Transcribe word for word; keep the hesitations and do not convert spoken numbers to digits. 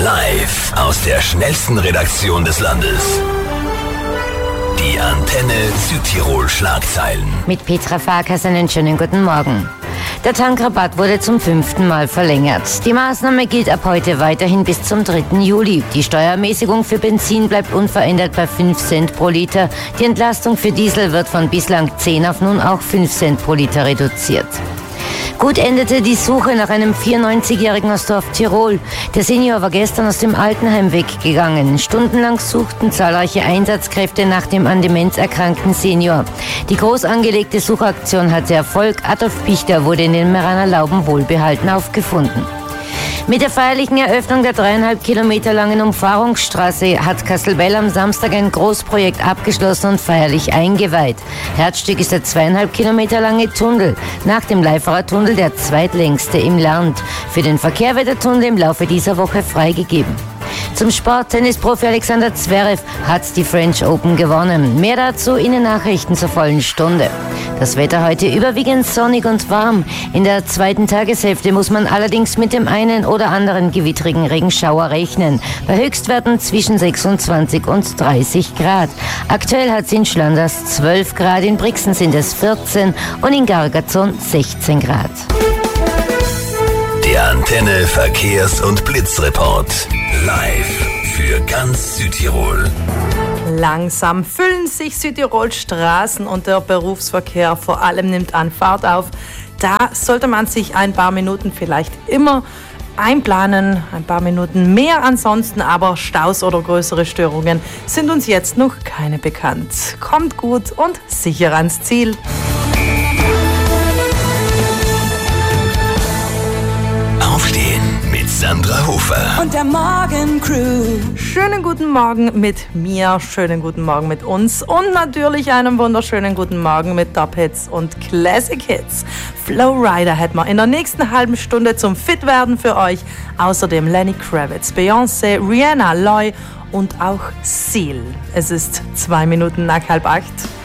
Live aus der schnellsten Redaktion des Landes. Die Antenne Südtirol Schlagzeilen. Mit Petra Farkas einen schönen guten Morgen. Der Tankrabatt wurde zum fünften Mal verlängert. Die Maßnahme gilt ab heute weiterhin bis zum dritten Juli. Die Steuerermäßigung für Benzin bleibt unverändert bei fünf Cent pro Liter. Die Entlastung für Diesel wird von bislang zehn auf nun auch fünf Cent pro Liter reduziert. Gut endete die Suche nach einem vierundneunzigjährigen aus Dorf Tirol. Der Senior war gestern aus dem Altenheim weggegangen. Stundenlang suchten zahlreiche Einsatzkräfte nach dem an Demenz erkrankten Senior. Die groß angelegte Suchaktion hatte Erfolg. Adolf Pichter wurde in den Meraner Lauben wohlbehalten aufgefunden. Mit der feierlichen Eröffnung der dreieinhalb Kilometer langen Umfahrungsstraße hat Kastelbell am Samstag ein Großprojekt abgeschlossen und feierlich eingeweiht. Herzstück ist der zweieinhalb Kilometer lange Tunnel, nach dem Leiferer Tunnel der zweitlängste im Land. Für den Verkehr wird der Tunnel im Laufe dieser Woche freigegeben. Zum Sport: Tennisprofi Alexander Zverev hat die French Open gewonnen. Mehr dazu in den Nachrichten zur vollen Stunde. Das Wetter heute überwiegend sonnig und warm. In der zweiten Tageshälfte muss man allerdings mit dem einen oder anderen gewittrigen Regenschauer rechnen. Bei Höchstwerten zwischen sechsundzwanzig und dreißig Grad. Aktuell hat es in Schlanders zwölf Grad, in Brixen sind es vierzehn und in Gargazon sechzehn Grad. Der Antenne Verkehrs- und Blitzreport. Live für ganz Südtirol. Langsam füllen sich Südtirols Straßen und der Berufsverkehr vor allem nimmt an Fahrt auf. Da sollte man sich ein paar Minuten vielleicht immer einplanen, ein paar Minuten mehr ansonsten, aber Staus oder größere Störungen sind uns jetzt noch keine bekannt. Kommt gut und sicher ans Ziel. Aufstehen mit Sandra Hofer und der Morgencrew. Schönen guten Morgen mit mir, schönen guten Morgen mit uns und natürlich einen wunderschönen guten Morgen mit Top Hits und Classic Hits. Flowrider hätten wir in der nächsten halben Stunde zum Fitwerden für euch. Außerdem Lenny Kravitz, Beyoncé, Rihanna, Loy und auch Seal. Es ist zwei Minuten nach halb acht.